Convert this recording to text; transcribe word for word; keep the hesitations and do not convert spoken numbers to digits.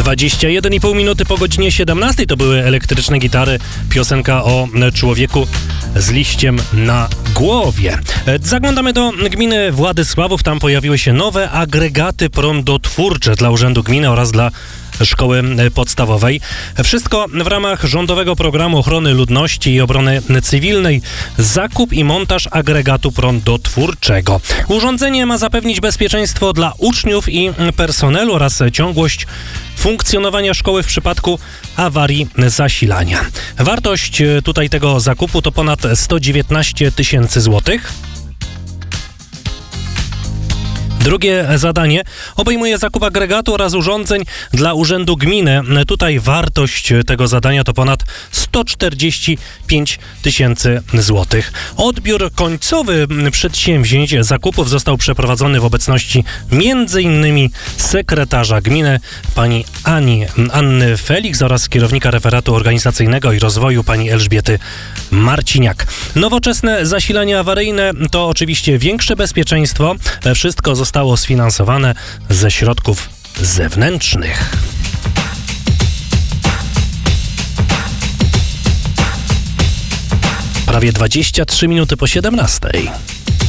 dwadzieścia jeden i pół minuty po godzinie siedemnastej to były Elektryczne Gitary, piosenka o człowieku z liściem na głowie. Zaglądamy do gminy Władysławów. Tam pojawiły się nowe agregaty prądotwórcze dla Urzędu Gminy oraz dla Szkoły Podstawowej. Wszystko w ramach rządowego programu ochrony ludności i obrony cywilnej. Zakup i montaż agregatu prądotwórczego. Urządzenie ma zapewnić bezpieczeństwo dla uczniów i personelu oraz ciągłość funkcjonowania szkoły w przypadku awarii zasilania. Wartość tutaj tego zakupu to ponad sto dziewiętnaście tysięcy złotych. Drugie zadanie obejmuje zakup agregatu oraz urządzeń dla Urzędu Gminy. Tutaj wartość tego zadania to ponad sto czterdzieści pięć tysięcy złotych. Odbiór końcowy przedsięwzięć zakupów został przeprowadzony w obecności między innymi sekretarza gminy pani Ani, Anny Felix oraz kierownika referatu organizacyjnego i rozwoju pani Elżbiety Marciniak. Nowoczesne zasilanie awaryjne to oczywiście większe bezpieczeństwo. Wszystko zostało sfinansowane ze środków zewnętrznych. Prawie dwadzieścia trzy minuty po siedemnastej.